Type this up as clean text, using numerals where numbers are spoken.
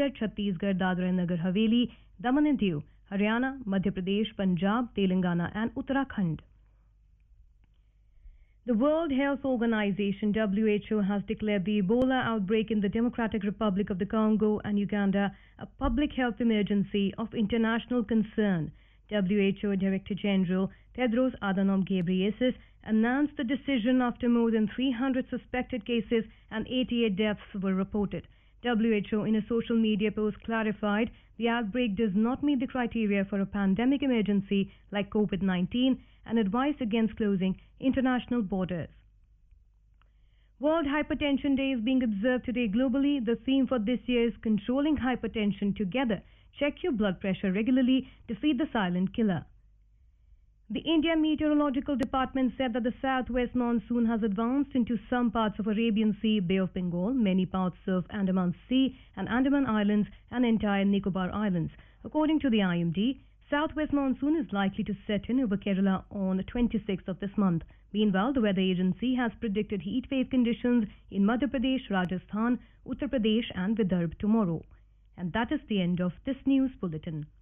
Chhattisgarh, Dadra and Nagar Haveli, Daman and Diu, Haryana, Madhya Pradesh, Punjab, Telangana and Uttarakhand. The World Health Organization (WHO) has declared the Ebola outbreak in the Democratic Republic of the Congo and Uganda a public health emergency of international concern. WHO Director General Tedros Adhanom Ghebreyesus announced the decision after more than 300 suspected cases and 88 deaths were reported. WHO in a social media post clarified the outbreak does not meet the criteria for a pandemic emergency like COVID-19 and advised against closing international borders. World Hypertension Day is being observed today globally. The theme for this year is Controlling Hypertension Together. Check your blood pressure regularly. Defeat the silent killer. The India Meteorological Department said that the southwest monsoon has advanced into some parts of Arabian Sea, Bay of Bengal, many parts of Andaman Sea and Andaman Islands and entire Nicobar Islands. According to the IMD, southwest monsoon is likely to set in over Kerala on the 26th of this month. Meanwhile, the weather agency has predicted heat wave conditions in Madhya Pradesh, Rajasthan, Uttar Pradesh and Vidarbha tomorrow. And that is the end of this news bulletin.